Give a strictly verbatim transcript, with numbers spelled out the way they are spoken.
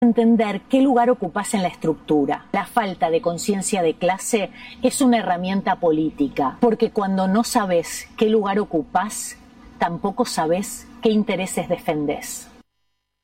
Entender qué lugar ocupás en la estructura. La falta de conciencia de clase es una herramienta política, porque cuando no sabés qué lugar ocupás, tampoco sabés qué intereses defendés.